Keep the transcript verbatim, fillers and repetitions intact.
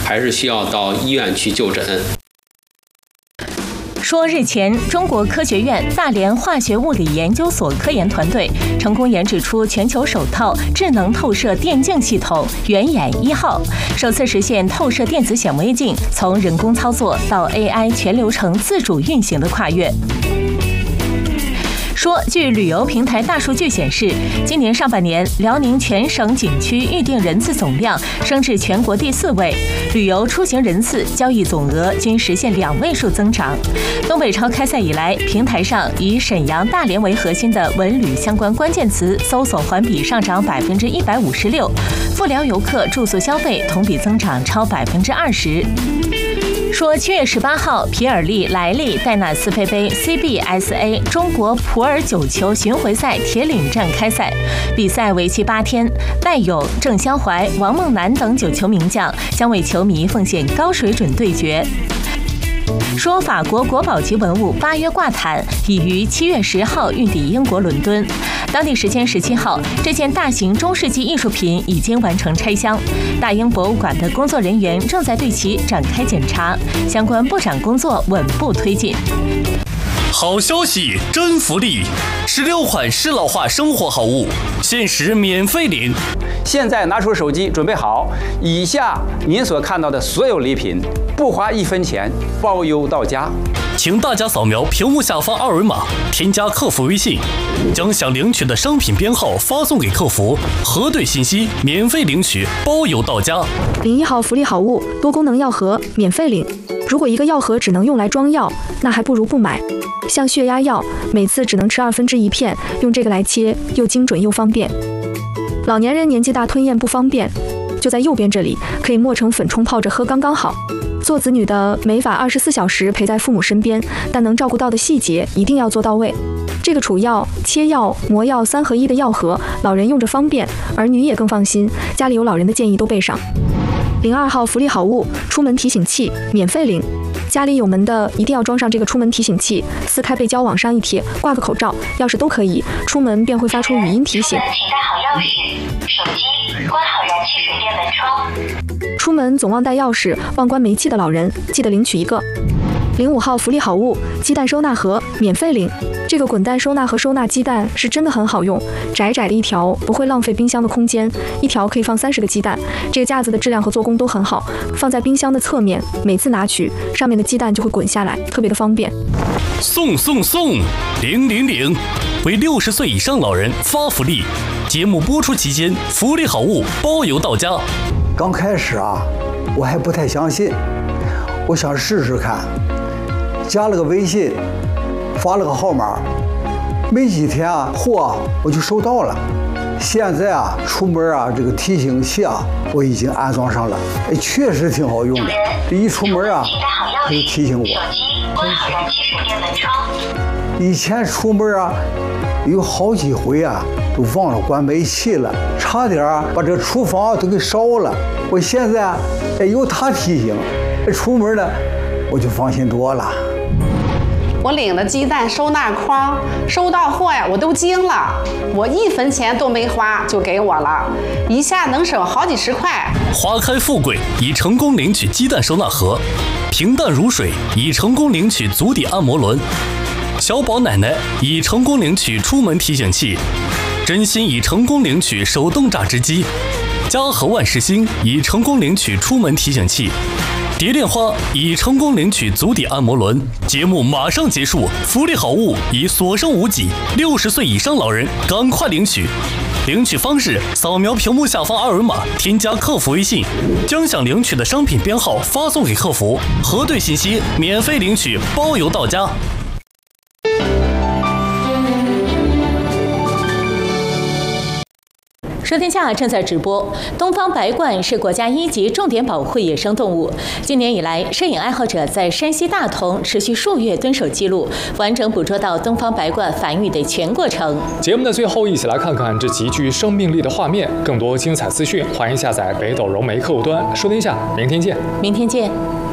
还是需要到医院去就诊。 说日前，中国科学院大连化学物理研究所科研团队成功研制出全球首套智能透射电镜系统“圆眼一号”，首次实现透射电子显微镜从人工操作到 A I 全流程自主运行的跨越。说，据旅游平台大数据显示，今年上半年辽宁全省景区预订人次总量升至全国第四位，旅游出行人次、交易总额均实现两位数增长。东北超开赛以来，平台上以沈阳、大连为核心的文旅相关关键词搜索环比上涨百分之一百五十六，赴辽游客住宿消费同比增长超百分之二十。说七月十八号，皮尔利莱利戴纳斯菲杯 C B S A 中国普洱九球巡回赛铁岭站开赛，比赛为期八天，戴勇、郑肖怀、王梦楠等九球名将将为球迷奉献高水准对决。说法国国宝级文物八约挂毯已于七月十号运抵英国伦敦。当地时间十七号，这件大型中世纪艺术品已经完成拆箱，大英博物馆的工作人员正在对其展开检查，相关布展工作稳步推进。 好消息，真福利！十六款适老化生活好物，限时免费领。 现在拿出手机，准备好，以下您所看到的所有礼品，不花一分钱，包邮到家。 请大家扫描屏幕下方二维码，添加客服微信，将想领取的商品编号发送给客服，核对信息，免费领取，包邮到家。 领一号福利好物，多功能药盒免费领。如果一个药盒只能用来装药，那还不如不买。像血压药，每次只能吃二分之一片，用这个来切，又精准又方便。老年人年纪大吞咽不方便，就在右边这里，可以磨成粉冲泡着喝刚刚好。做子女的没法二十四小时陪在父母身边，但能照顾到的细节一定要做到位。这个储药、切药、磨药三合一的药盒，老人用着方便，儿女也更放心。家里有老人的建议都备上。零二号福利好物，出门提醒器免费领。家里有门的一定要装上这个出门提醒器，撕开背胶往上一贴，挂个口罩、钥匙都可以，出门便会发出语音提醒。 请带好钥匙、手机，关好燃气水电门窗。 出门总忘带钥匙、忘关煤气的老人，记得领取一个。零五号福利好物，鸡蛋收纳盒免费领。这个滚蛋收纳盒收纳鸡蛋是真的很好用，窄窄的一条不会浪费冰箱的空间，一条可以放三十个鸡蛋。这个架子的质量和做工都很好，放在冰箱的侧面，每次拿取上面的鸡蛋就会滚下来，特别的方便。 送送送，领领领！为六十岁以上老人发福利，节目播出期间福利好物包邮到家。 刚开始啊，我还不太相信，我想试试看，加了个微信，发了个号码，没几天啊，货啊我就收到了。现在啊，出门啊，这个提醒器啊，我已经安装上了，哎，确实挺好用的。一出门啊，它就提醒我。 手机关好燃气水电门窗。 以前出门啊，有好几回啊，都忘了关煤气了，差点啊把这个厨房都给烧了。我现在啊，哎，有它提醒，出门呢，我就放心多了。 我领了鸡蛋收纳筐，收到货呀，我都惊了，我一分钱都没花就给我了，一下能省好几十块。 花开富贵已成功领取鸡蛋收纳盒，平淡如水已成功领取足底按摩轮，小宝奶奶已成功领取出门提醒器，真心已成功领取手动榨汁机，嘉禾万事兴已成功领取出门提醒器，蝶恋花已成功领取足底按摩轮。节目马上结束，福利好物已所剩无几，六十岁以上老人赶快领取。领取方式：扫描屏幕下方二维码，添加客服微信，将想领取的商品编号发送给客服，核对信息，免费领取，包邮到家。 说天下正在直播。东方白鹳是国家一级重点保护野生动物。今年以来，摄影爱好者在山西大同持续数月蹲守记录，完整捕捉到东方白鹳繁育的全过程。 节目的最后，一起来看看这极具生命力的画面。更多精彩资讯，欢迎下载北斗融媒客户端。说天下，明天见。 明天见。